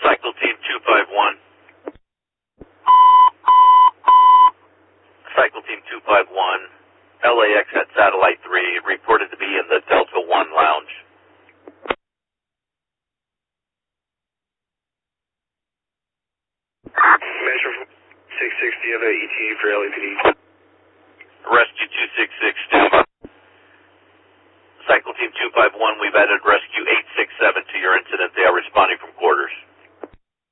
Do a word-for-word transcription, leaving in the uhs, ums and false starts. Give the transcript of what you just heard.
Cycle Team two five one. Cycle Team two five one. L A X at Satellite three, reported to be in the Delta one lounge. Metro six sixty, you have an E T A for L A P D. Rescue two six